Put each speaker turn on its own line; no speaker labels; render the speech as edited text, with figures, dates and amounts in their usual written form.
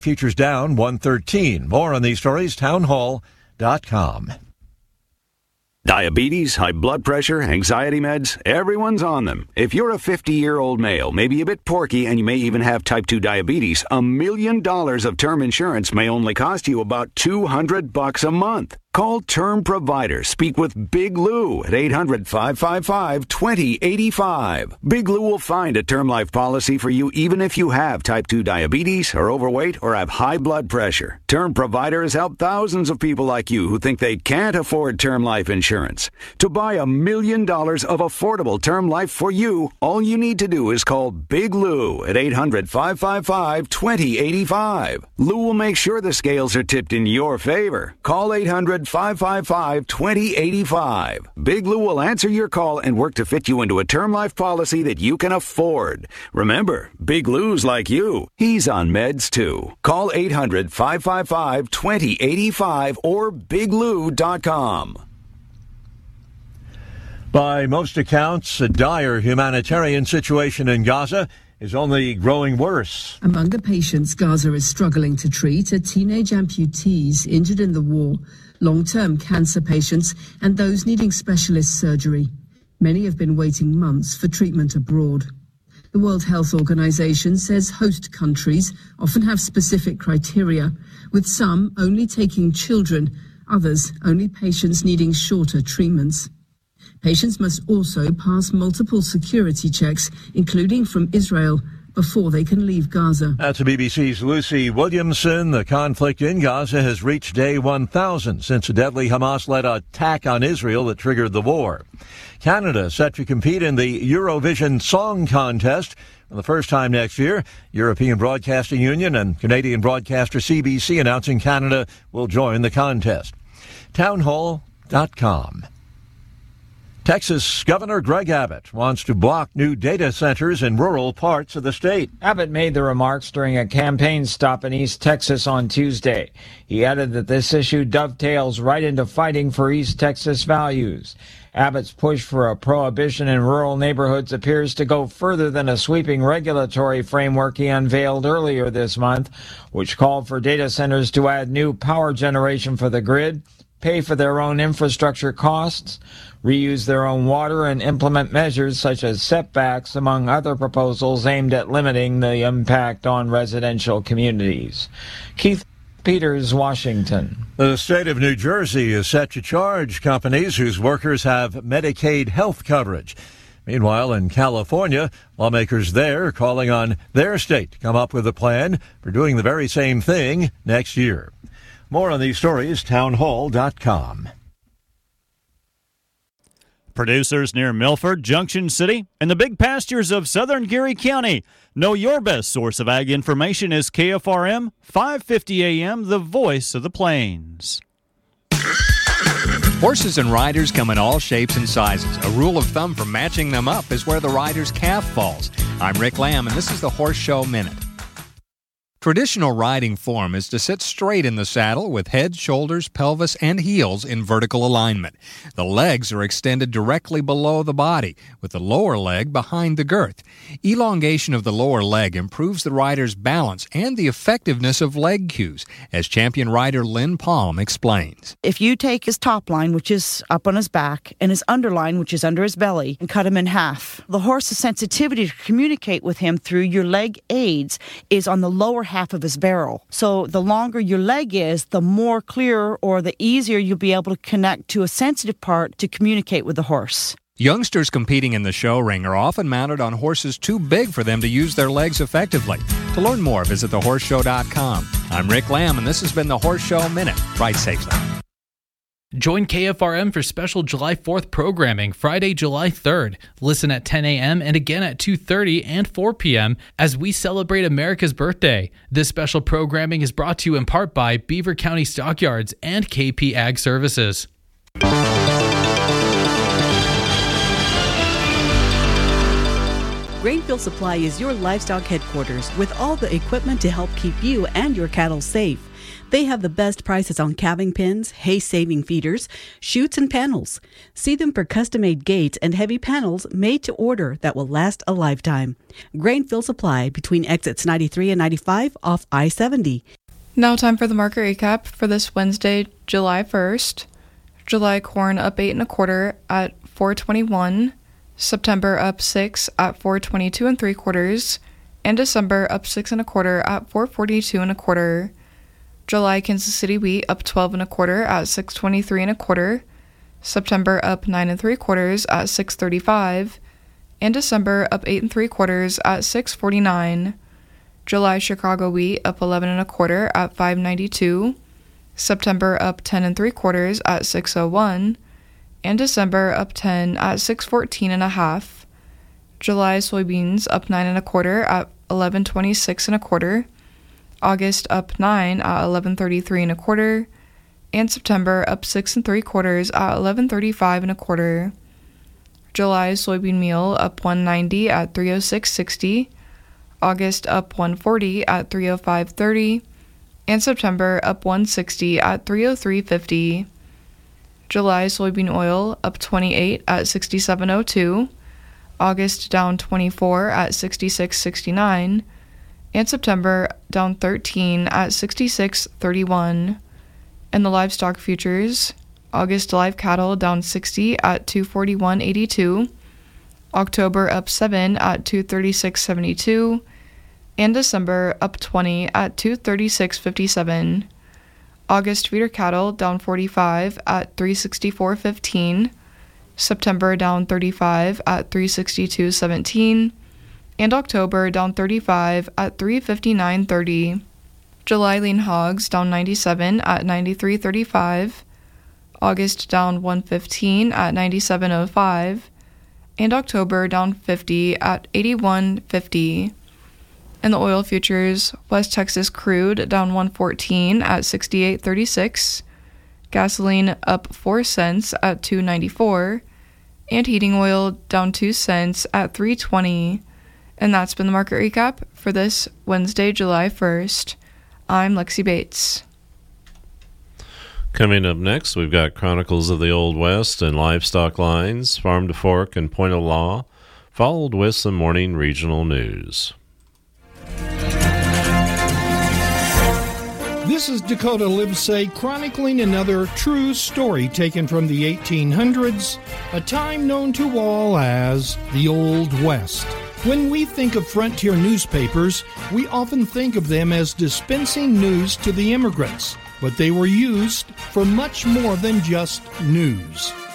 Futures down 113. More on these stories, townhall.com.
Diabetes, high blood pressure, anxiety meds, everyone's on them. If you're a 50-year-old male, maybe a bit porky, and you may even have type 2 diabetes, $1 million of term insurance may only cost you about $200 a month. Call Term Provider. Speak with Big Lou at 800-555-2085. Big Lou will find a term life policy for you even if you have type 2 diabetes, are overweight, or have high blood pressure. Term Provider has helped thousands of people like you who think they can't afford term life insurance. To buy $1 million of affordable term life for you, all you need to do is call Big Lou at 800-555-2085. Lou will make sure the scales are tipped in your favor. Call 800-555-2085. Big Lou will answer your call and work to fit you into a term life policy that you can afford. Remember, Big Lou's like you. He's on meds too. Call 800-555-2085 or biglou.com.
By most accounts, a dire humanitarian situation in Gaza is only growing worse.
Among the patients Gaza is struggling to treat are teenage amputees injured in the war, long-term cancer patients, and those needing specialist surgery. Many have been waiting months for treatment abroad. The World Health Organization says host countries often have specific criteria, with some only taking children, others only patients needing shorter treatments. Patients must also pass multiple security checks, including from Israel, before they can leave Gaza.
That's BBC's Lucy Williamson. The conflict in Gaza has reached day 1,000 since a deadly Hamas-led attack on Israel that triggered the war. Canada set to compete in the Eurovision Song Contest for the first time next year. European Broadcasting Union and Canadian broadcaster CBC announcing Canada will join the contest. Townhall.com. Texas Governor Greg Abbott wants to block new data centers in rural parts of the state.
Abbott made the remarks during a campaign stop in East Texas on Tuesday. He added that this issue dovetails right into fighting for East Texas values. Abbott's push for a prohibition in rural neighborhoods appears to go further than a sweeping regulatory framework he unveiled earlier this month, which called for data centers to add new power generation for the grid, pay for their own infrastructure costs, reuse their own water, and implement measures such as setbacks, among other proposals aimed at limiting the impact on residential communities. Keith Peters, Washington.
The state of New Jersey is set to charge companies whose workers have Medicaid health coverage. Meanwhile, in California, lawmakers there are calling on their state to come up with a plan for doing the very same thing next year. More on these stories, townhall.com.
Producers near Milford, Junction City, and the big pastures of southern Geary County. Know your best source of ag information is KFRM 550 AM, the voice of the plains.
Horses and riders come in all shapes and sizes. A rule of thumb for matching them up is where the rider's calf falls. I'm Rick Lamb, and this is the Horse Show Minute. Traditional riding form is to sit straight in the saddle with head, shoulders, pelvis, and heels in vertical alignment. The legs are extended directly below the body, with the lower leg behind the girth. Elongation of the lower leg improves the rider's balance and the effectiveness of leg cues, as champion rider Lynn Palm explains.
If you take his top line, which is up on his back, and his underline, which is under his belly, and cut him in half, the horse's sensitivity to communicate with him through your leg aids is on the lower half of his barrel. So the longer your leg is, the more clear or the easier you'll be able to connect to a sensitive part to communicate with the horse.
Youngsters competing in the show ring are often mounted on horses too big for them to use their legs effectively. To learn more, visit thehorseshow.com. I'm Rick Lamb, and this has been the Horse Show Minute. Ride safely.
Join KFRM for special July 4th programming Friday, July 3rd. Listen at 10 a.m. and again at 2:30 and 4 p.m. as we celebrate America's birthday. This special programming is brought to you in part by Beaver County Stockyards and KP Ag Services.
Grainfield Supply is your livestock headquarters with all the equipment to help keep you and your cattle safe. They have the best prices on calving pins, hay-saving feeders, chutes, and panels. See them for custom-made gates and heavy panels made to order that will last a lifetime. Grainfield Supply between exits 93 and 95 off I-70.
Now time for the market recap for this Wednesday, July 1st. July corn up 8 1/4 at $4.21. September up 6 at $4.22 3/4, and December up 6 1/4 at $4.42 1/4. July Kansas City wheat up 12 1/4 at $6.23 1/4. September up 9 3/4 at $6.35, and December up 8 3/4 at $6.49. July Chicago wheat up 11 1/4 at $5.92. September up 10 3/4 at $6.01. And December up 10 at $6.14 1/2. July soybeans up 9 1/4 at $11.26 1/4. August up 9 at $11.33 1/4. And September up 6 3/4 at $11.35 1/4. July soybean meal up 190 at $306.60. August up 140 at $305.30. And September up 160 at $303.50. July soybean oil up 28 at $67.02, August down 24 at $66.69, and September down 13 at $66.31. And the livestock futures, August live cattle down 60 at $241.82, October up 7 at $236.72, and December up 20 at $236.57. August feeder cattle down 45 at $364.15, September down 35 at $362.17, and October down 35 at $359.30. July lean hogs down 97 at $93.35, August down 115 at $97.05, and October down 50 at $81.50. In the oil futures, West Texas crude down 114 at $68.36, gasoline up 4 cents at $2.94, and heating oil down 2 cents at $3.20. And that's been the market recap for this Wednesday, July 1st. I'm Lexi Bates.
Coming up next, we've got Chronicles of the Old West and Livestock Lines, Farm to Fork and Point of Law, followed with some morning regional news.
This is Dakota Livesay chronicling another true story taken from the 1800s, a time known to all as the Old West. When we think of frontier newspapers, we often think of them as dispensing news to the immigrants, but they were used for much more than just news.